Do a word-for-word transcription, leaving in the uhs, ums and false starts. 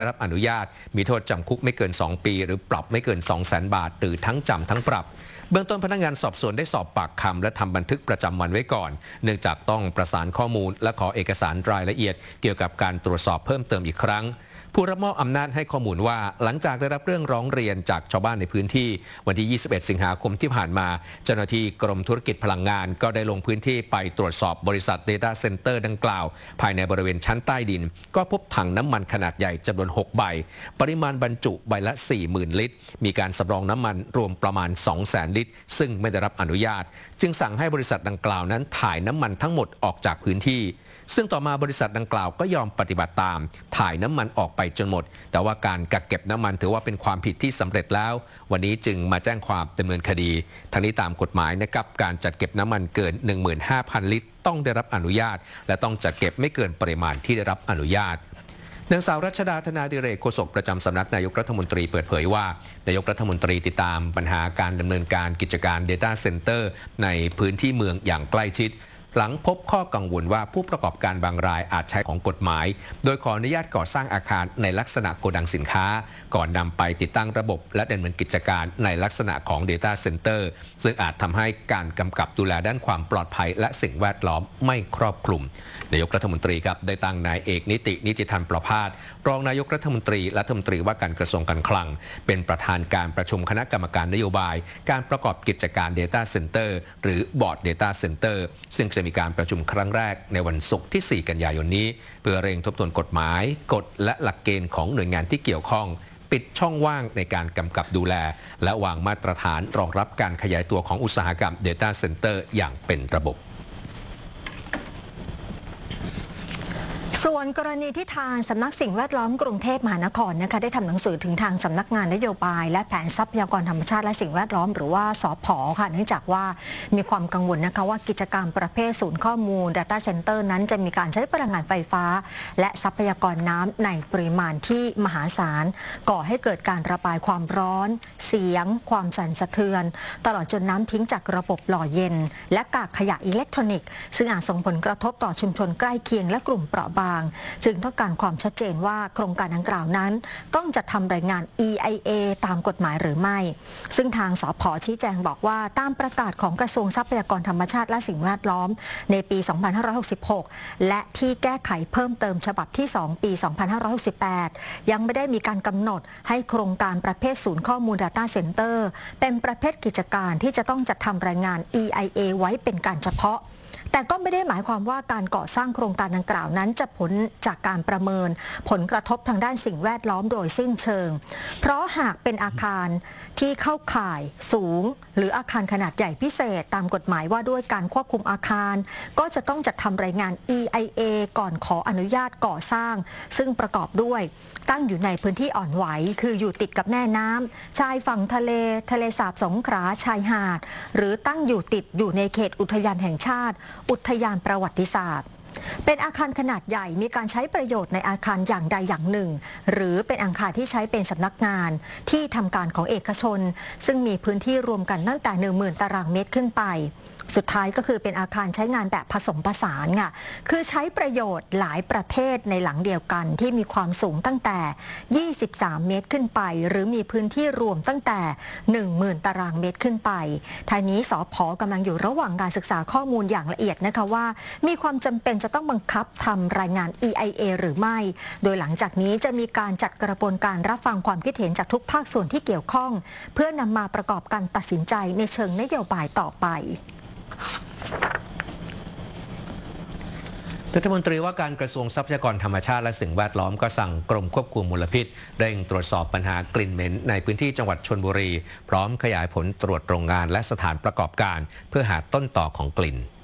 ได้รับอนุญาตมีโทษจำคุกไม่เกินสองปีหรือปรับไม่เกิน สองแสน บาทหรือทั้งจำทั้งปรับเบื้องต้นพนักงานสอบสวนได้สอบปากคำและทำบันทึกประจำวันไว้ก่อนเนื่องจากต้องประสานข้อมูลและขอเอกสารรายละเอียดเกี่ยวกับการตรวจสอบเพิ่มเติมอีกครั้งผู้รับมอบอำนาจให้ข้อมูลว่าหลังจากได้รับเรื่องร้องเรียนจากชาวบ้านในพื้นที่วันที่ยี่สิบเอ็ดสิงหาคมที่ผ่านมาเจ้าหน้าที่กรมธุรกิจพลังงานก็ได้ลงพื้นที่ไปตรวจสอบบริษัท Data Center ดังกล่าวภายในบริเวณชั้นใต้ดินก็พบถังน้ำมันขนาดใหญ่จำนวนหกใบปริมาณบรรจุใบละ สี่หมื่น ลิตรมีการสำรองน้ำมันรวมประมาณ สองแสน ลิตรซึ่งไม่ได้รับอนุญาตจึงสั่งให้บริษัทดังกล่าวนั้นถ่ายน้ำมันทั้งหมดออกจากพื้นที่ซึ่งต่อมาบริษัทดังกล่าวก็ยอมปฏิบัติตามถ่ายน้ำมันออกไปจนหมดแต่ว่าการกักเก็บน้ำมันถือว่าเป็นความผิดที่สำเร็จแล้ววันนี้จึงมาแจ้งความดำเนินคดีทั้งนี้ตามกฎหมายนะครับการจัดเก็บน้ำมันเกิน หนึ่งหมื่นห้าพัน ลิตรต้องได้รับอนุญาตและต้องจัดเก็บไม่เกินปริมาณที่ได้รับอนุญาตนางสาวรัชดาธนาดิเรกโฆษกประจำสำนักนายกรัฐมนตรีเปิดเผยว่านายกรัฐมนตรีติดตามปัญหาการดำเนินการกิจการ Data Center ในพื้นที่เมืองอย่างใกล้ชิดหลังพบข้อกังวลว่าผู้ประกอบการบางรายอาจใช้ของกฎหมายโดยขออนุญาตก่อสร้างอาคารในลักษณะโกดังสินค้าก่อนนำไปติดตั้งระบบและดำเนินกิจการในลักษณะของ Data Center ซึ่งอาจทำให้การกำกับดูแลด้านความปลอดภัยและสิ่งแวดล้อมไม่ครอบคลุมนายกรัฐมนตรีครับได้ตั้งนายเอกนิตินิติธรรมประภาสรองนายกรัฐมนตรีและรัฐมนตรีว่าการกระทรวงการคลังเป็นประธานการประชุมคณะกรรมการนโยบายการประกอบกิจการ Data Center หรือบอร์ด Data Center ซึ่งจะมีการประชุมครั้งแรกในวันศุกร์ที่ สี่ กันยายนนี้เพื่อเร่งทบทวนกฎหมายกฎและหลักเกณฑ์ของหน่วยงานที่เกี่ยวข้องปิดช่องว่างในการกำกับดูแลและวางมาตรฐานรองรับการขยายตัวของอุตสาหกรรม Data Center อย่างเป็นระบบส่วนกรณีที่ทางสำนักสิ่งแวดล้อมกรุงเทพมหานครนะคะได้ทำหนังสือถึงทางสำนักงานนโยบายและแผนทรัพยากรธรรมชาติและสิ่งแวดล้อมหรือว่าสผ.ค่ะเนื่องจากว่ามีความกังวลนะคะว่ากิจกรรมประเภทศูนย์ข้อมูล Data Center นั้นจะมีการใช้พลังงานไฟฟ้าและทรัพยากรน้ำในปริมาณที่มหาศาลก่อให้เกิดการระบายความร้อนเสียงความสั่นสะเทือนตลอดจนน้ำทิ้งจากระบบหล่อเย็นและกากขยะอิเล็กทรอนิกส์ซึ่งอาจส่งผลกระทบต่อชุมชนใกล้เคียงและกลุ่มเปราะบางจึงต้องการความชัดเจนว่าโครงการดังกล่าวนั้นต้องจัดทำรายงาน อี ไอ เอ ตามกฎหมายหรือไม่ซึ่งทางสผ.ชี้แจงบอกว่าตามประกาศของกระทรวงทรัพยากรธรรมชาติและสิ่งแวดล้อมในปี สองพันห้าร้อยหกสิบหก และที่แก้ไขเพิ่มเติมฉบับที่ สอง ปี สองพันห้าร้อยหกสิบแปด ยังไม่ได้มีการกำหนดให้โครงการประเภทศูนย์ข้อมูล Data Center เป็นประเภทกิจการที่จะต้องจัดทำรายงาน อี ไอ เอ ไว้เป็นการเฉพาะแต่ก็ไม่ได้หมายความว่าการก่อสร้างโครงการดังกล่าวนั้นจะผลจากการประเมินผลกระทบทางด้านสิ่งแวดล้อมโดยสิ้นเชิงเพราะหากเป็นอาคารที่เข้าข่ายสูงหรืออาคารขนาดใหญ่พิเศษตามกฎหมายว่าด้วยการควบคุมอาคารก็จะต้องจัดทำรายงาน อี ไอ เอ ก่อนขออนุญาตก่อสร้างซึ่งประกอบด้วยตั้งอยู่ในพื้นที่อ่อนไหวคืออยู่ติดกับแม่น้ำชายฝั่งทะเลทะเลสาบสงขลาชายหาดหรือตั้งอยู่ติดอยู่ในเขตอุทยานแห่งชาติอุทยานประวัติศาสตร์เป็นอาคารขนาดใหญ่มีการใช้ประโยชน์ในอาคารอย่างใดอย่างหนึ่งหรือเป็นอาคารที่ใช้เป็นสำนักงานที่ทำการของเอกชนซึ่งมีพื้นที่รวมกันตั้งแต่ หนึ่งหมื่น ตารางเมตรขึ้นไปสุดท้ายก็คือเป็นอาคารใช้งานแบบผสมผสานค่ะคือใช้ประโยชน์หลายประเภทในหลังเดียวกันที่มีความสูงตั้งแต่ยี่สิบสามเมตรขึ้นไปหรือมีพื้นที่รวมตั้งแต่ หนึ่งหมื่น ตารางเมตรขึ้นไปทางนี้สผ.กำลังอยู่ระหว่างการศึกษาข้อมูลอย่างละเอียดนะคะว่ามีความจำเป็นจะต้องบังคับทำรายงาน อี ไอ เอ หรือไม่โดยหลังจากนี้จะมีการจัดกระบวนการรับฟังความคิดเห็นจากทุกภาคส่วนที่เกี่ยวข้องเพื่อนำมาประกอบการตัดสินใจในเชิงนโยบายต่อไปรัฐมนตรีว่าการกระทรวงทรัพยากรธรรมชาติและสิ่งแวดล้อมก็สั่งกรมควบคุมมลพิษเร่งตรวจสอบปัญหากลิ่นเหม็นในพื้นที่จังหวัดชลบุรีพร้อมขยายผลตรวจโรงงานและสถานประกอบการเพื่อหาต้นต่อของกลิ่น